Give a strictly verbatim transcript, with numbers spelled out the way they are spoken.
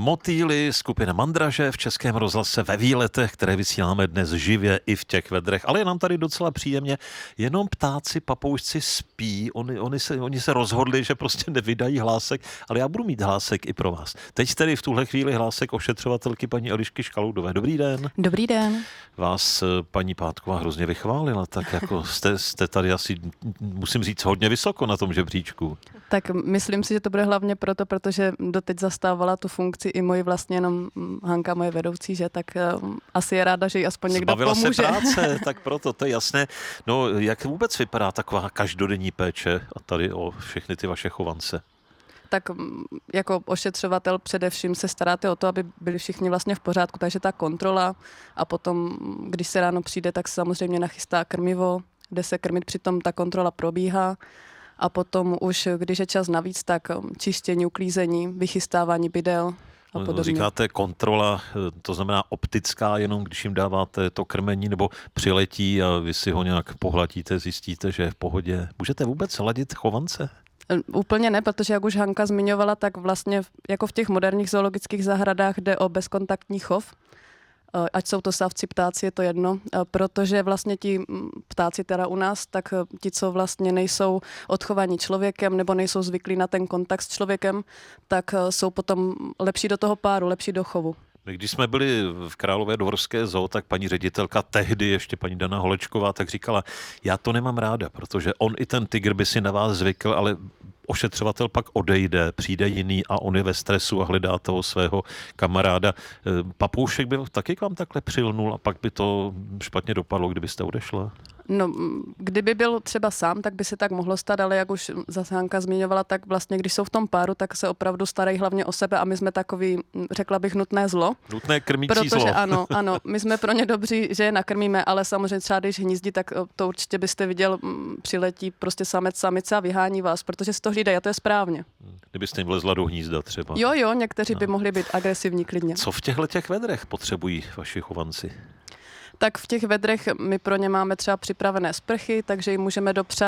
Motýly, skupina Mandraže v Českém rozhlase ve výletech, které vysíláme dnes živě i v těch vedrech, ale je nám tady docela příjemně. Jenom ptáci, papoušci spí, oni, oni, se, oni se rozhodli, že prostě nevydají hlásek, ale já budu mít hlásek i pro vás. Teď tedy v tuhle chvíli hlásek ošetřovatelky paní Elišky Škaloudové. Dobrý den. Dobrý den. Vás paní Pátková hrozně vychválila, tak jako jste, jste tady asi, musím říct, hodně vysoko na tom žebříčku. Tak myslím si, že to bude hlavně proto, protože doteď zastávala tu funkci i moji vlastně jenom Hanka, moje vedoucí, že tak um, asi je ráda, že jí aspoň někdo Zbavila pomůže. se práce, tak proto, to je jasné. No, jak vůbec vypadá taková každodenní péče a tady o všechny ty vaše chovance? Tak jako ošetřovatel především se staráte o to, aby byli všichni vlastně v pořádku, takže ta kontrola a potom, když se ráno přijde, tak se samozřejmě nachystá krmivo, jde se krmit, přitom ta kontrola probíhá. A potom už, když je čas navíc, tak čištění, uklízení, vychystávání bydel a podobně. Říkáte kontrola, to znamená optická, jenom když jim dáváte to krmení nebo přiletí a vy si ho nějak pohlatíte, zjistíte, že je v pohodě. Můžete vůbec ladit chovance? Úplně ne, protože jak už Hanka zmiňovala, tak vlastně jako v těch moderních zoologických zahradách jde o bezkontaktní chov. Ať jsou to savci, ptáci, je to jedno, protože vlastně ti ptáci teda u nás, tak ti, co vlastně nejsou odchovaní člověkem nebo nejsou zvyklí na ten kontakt s člověkem, tak jsou potom lepší do toho páru, lepší do chovu. Když jsme byli v Královéhradecké zoo, tak paní ředitelka, tehdy ještě paní Dana Holečková, tak říkala, já to nemám ráda, protože on i ten tygr by si na vás zvykl, ale ošetřovatel pak odejde, přijde jiný a on je ve stresu a hledá toho svého kamaráda. Papoušek by taky k vám takhle přilnul a pak by to špatně dopadlo, kdybyste odešla? No, kdyby byl třeba sám, tak by se tak mohlo stát, ale jak už zase Hanka zmiňovala, tak vlastně, když jsou v tom páru, tak se opravdu starají hlavně o sebe a my jsme takový, řekla bych, nutné zlo. Nutné krmící protože, zlo. Protože ano, ano, my jsme pro ně dobří, že je nakrmíme, ale samozřejmě třeba, když hnízdí, tak to určitě byste viděl, přiletí prostě samec, samice a vyhání vás, protože si to hlídají a to je správně. Kdybyste jim vlezla do hnízda třeba. Jo, jo, někteří no. by mohli být agresivní klidně. Co v těchto těch vedrech potřebují vaši chovanci? Tak v těch vedrech my pro ně máme třeba připravené sprchy, takže jim můžeme dopřát